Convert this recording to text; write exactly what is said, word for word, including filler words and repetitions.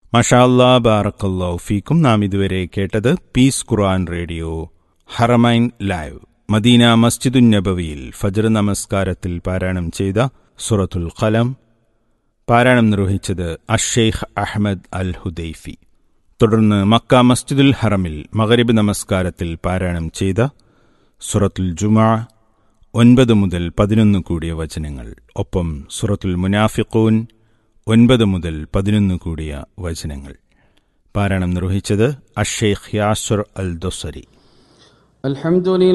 മാഷാ അല്ലാ, ബാറക്കല്ലാഹു ഫീക്കും. നാം ഇതുവരെ കേട്ടത് പീസ് ഖുർആൻ radio Haramain live Medina മസ്ജിദുൻ നബവിയിൽ Fajr നമസ്കാരത്തിൽ പാരായണം ചെയ്ത സൂറത്തുൽ ഖലം. പാരായണം നിർവഹിച്ചത് അഷ്ഷെയ്ഖ് അഹ്മദ് അൽ ഹുദൈഫി. തുടർന്ന് മക്ക മസ്ജിദുൽ ഹറമിൽ മഗ്രിബ് നമസ്കാരത്തിൽ പാരായണം ചെയ്ത സൂറത്തുൽ ജുമുഅ ഒൻപത് മുതൽ പതിനൊന്ന് കൂടിയ വചനങ്ങൾ. ഒപ്പം സൂറത്തുൽ മുനാഫിഖൂൻ ഒൻപത് മുതൽ പതിനൊന്ന് കൂടിയ വചനങ്ങൾ. പാരായണം നിർവഹിച്ചത് അഷ്ഷെയ്ഖ് യാസുർ അൽ ദൊസരി.